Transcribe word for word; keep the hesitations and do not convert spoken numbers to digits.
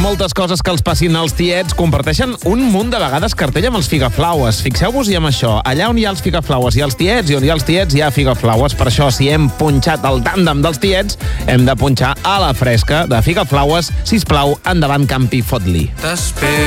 moltes coses que els passin als tiets, comparteixen un munt de vegades cartell amb els figaflaues. Fixeu-vos-hi amb això. Allà on hi ha els figaflaues i els tiets, i on hi ha els tiets hi ha figaflaues. Per això, si hem punxat el tàndem dels tiets, hem de punxar a la fresca de figaflaues. Sisplau, endavant, campi, fot-li. T'espero.